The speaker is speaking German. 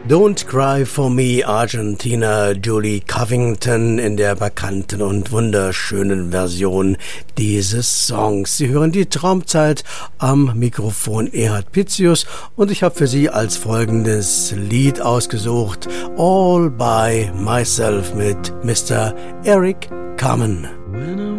Don't Cry for Me, Argentina, Julie Covington in der bekannten und wunderschönen Version dieses Songs. Sie hören die Traumzeit, am Mikrofon Erhard Pitzius, und ich habe für Sie als folgendes Lied ausgesucht: All by Myself mit Mr. Eric Carmen.